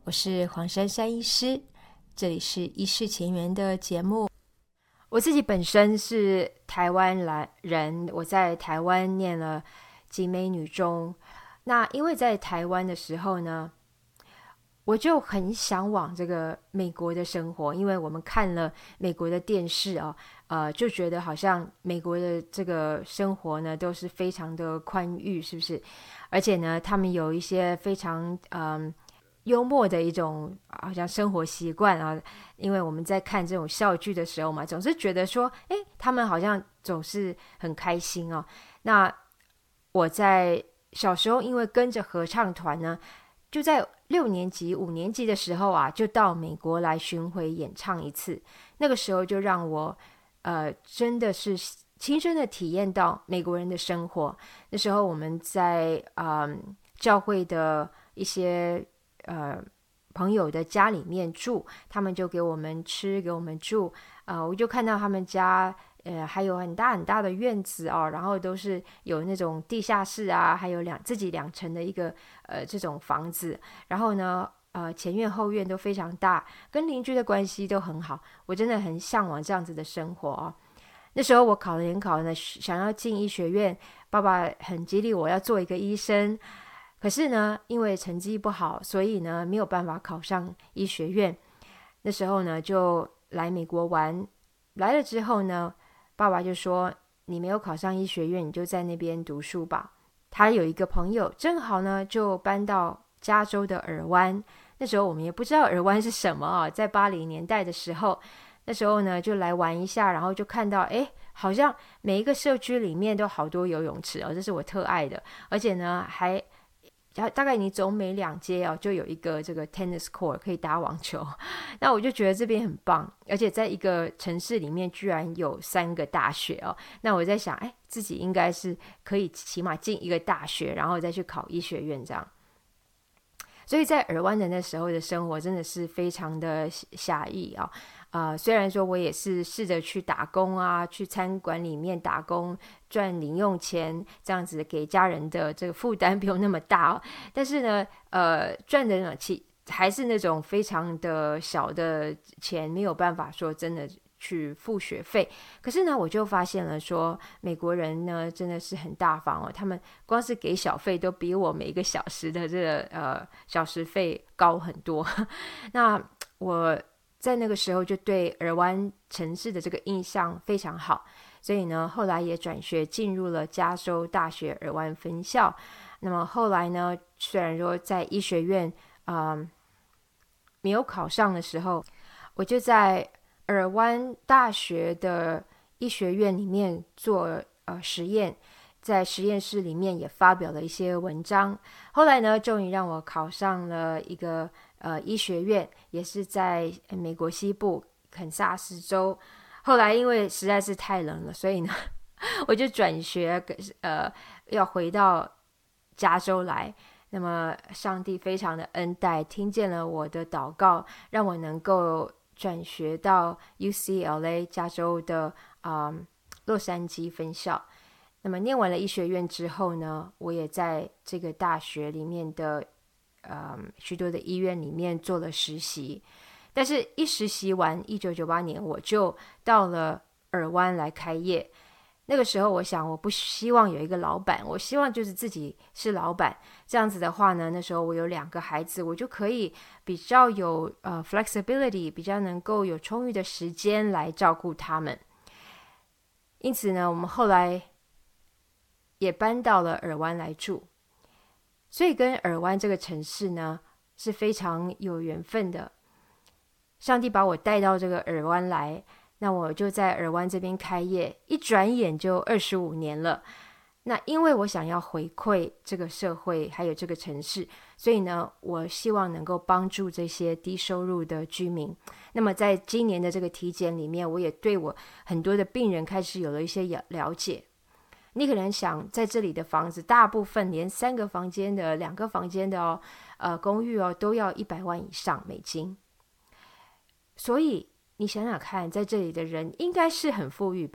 我是黄珊珊医师，这里是医事前缘的节目。我自己本身是台湾人，我在台湾念了景美女中。那因为在台湾的时候呢，我就很向往这个美国的生活，因为我们看了美国的电视就觉得好像美国的这个生活呢都是非常的宽裕，是不是？而且呢，他们有一些非常幽默的一种好像生活习惯啊，因为我们在看这种笑剧的时候嘛，总是觉得说，他们好像总是很开心哦。那我在小时候因为跟着合唱团呢，就在6年级、5年级的时候啊，就到美国来巡回演唱一次。那个时候就让我真的是亲身的体验到美国人的生活。那时候我们在教会的一些朋友的家里面住，他们就给我们吃，给我们住。我就看到他们家还有很大很大的院子哦，然后都是有那种地下室啊，还有自己2层的一个这种房子。然后呢前院后院都非常大，跟邻居的关系都很好。我真的很向往这样子的生活哦。那时候我考联考呢，想要进医学院，爸爸很激励我要做一个医生。可是呢，因为成绩不好，所以呢没有办法考上医学院。那时候呢就来美国玩，来了之后呢，爸爸就说你没有考上医学院，你就在那边读书吧。他有一个朋友正好呢就搬到加州的尔湾，那时候我们也不知道尔湾是什么啊，在80年代的时候，那时候呢就来玩一下，然后就看到好像每一个社区里面都好多游泳池哦，这是我特爱的。而且呢还大概你走每2街就有一个这个 tennis court 可以打网球。那我就觉得这边很棒，而且在一个城市里面居然有3个大学哦。那我在想自己应该是可以起码进一个大学，然后再去考医学院这样。所以在尔湾的那时候的生活真的是非常的狭义虽然说我也是试着去打工啊，去餐馆里面打工赚零用钱，这样子给家人的这个负担不用那么大但是呢赚的还是那种非常的小的钱，没有办法说真的去付学费。可是呢我就发现了说，美国人呢真的是很大方他们光是给小费都比我每一个小时的这个小时费高很多那我在那个时候就对尔湾城市的这个印象非常好，所以呢后来也转学进入了加州大学尔湾分校。那么后来呢，虽然说在医学院没有考上的时候，我就在尔湾大学的医学院里面做实验，在实验室里面也发表了一些文章。后来呢终于让我考上了一个医学院，也是在美国西部肯萨斯州。后来因为实在是太冷了，所以呢我就转学要回到加州来。那么上帝非常的恩待，听见了我的祷告，让我能够转学到 UCLA 加州的洛杉矶分校。那么念完了医学院之后呢，我也在这个大学里面的许多的医院里面做了实习。但是一实习完1998年我就到了尔湾来开业。那个时候我想，我不希望有一个老板，我希望就是自己是老板。这样子的话呢，那时候我有2个孩子，我就可以比较有flexibility， 比较能够有充裕的时间来照顾他们。因此呢，我们后来也搬到了尔湾来住。所以跟尔湾这个城市呢是非常有缘分的。上帝把我带到这个尔湾来，那我就在尔湾这边开业，一转眼就25年了。那因为我想要回馈这个社会还有这个城市，所以呢我希望能够帮助这些低收入的居民。那么在今年的这个体检里面，我也对我很多的病人开始有了一些了解。你可能想，在这里的房子大部分连3个房间的、2个房间的公寓都要100万以上美金。所以你想想看，在这里的人应该是很富裕吧？